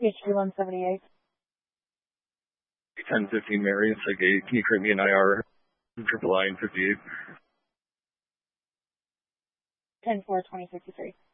PHP 178. 1015 Mary, it's like can you create me an IR? Triple I in 58. 10-4-2053.